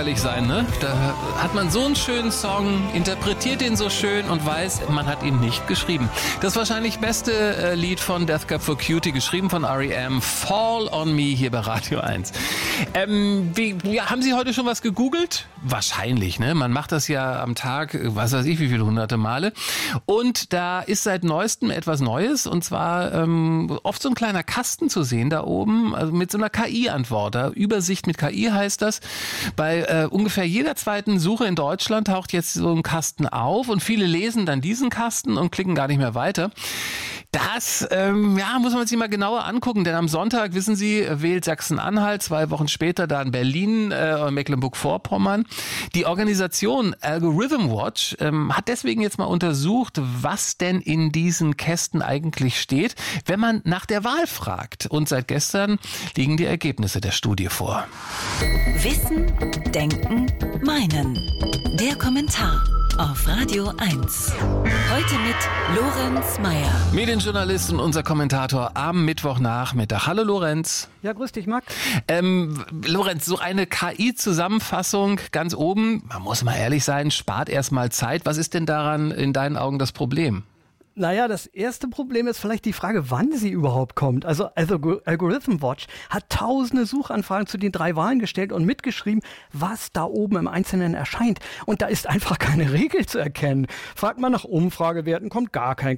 ärgerlich sein, ne? Da hat man so einen schönen Song, interpretiert ihn so schön und weiß, man hat ihn nicht geschrieben. Das wahrscheinlich beste Lied von Death Cab for Cutie, geschrieben von R.E.M., Fall on Me, hier bei Radio 1. Haben Sie heute schon was gegoogelt? Wahrscheinlich, ne? Man macht das ja am Tag, was weiß ich, wie viele hunderte Male. Und da ist seit neuestem etwas Neues, und zwar oft so ein kleiner Kasten zu sehen da oben, also mit so einer KI-Antwort. Übersicht mit KI heißt das. Bei ungefähr jeder zweiten Suche in Deutschland taucht jetzt so ein Kasten auf und viele lesen dann diesen Kasten und klicken gar nicht mehr weiter. Das muss man sich mal genauer angucken, denn am Sonntag, wissen Sie, wählt Sachsen-Anhalt, 2 Wochen später dann Berlin und Mecklenburg-Vorpommern. Die Organisation Algorithm Watch hat deswegen jetzt mal untersucht, was denn in diesen Kästen eigentlich steht, wenn man nach der Wahl fragt. Und seit gestern liegen die Ergebnisse der Studie vor. Wissen, Denken, Meinen. Der Kommentar auf Radio 1. Heute mit Lorenz Meyer. Medienjournalist und unser Kommentator am Mittwochnachmittag. Hallo Lorenz. Ja, grüß dich, Max. Lorenz, so eine KI-Zusammenfassung ganz oben, man muss mal ehrlich sein, spart erstmal Zeit. Was ist denn daran in deinen Augen das Problem? Naja, das erste Problem ist vielleicht die Frage, wann sie überhaupt kommt. Also Algorithm Watch hat tausende Suchanfragen zu den 3 Wahlen gestellt und mitgeschrieben, was da oben im Einzelnen erscheint. Und da ist einfach keine Regel zu erkennen. Fragt man nach Umfragewerten, kommt gar kein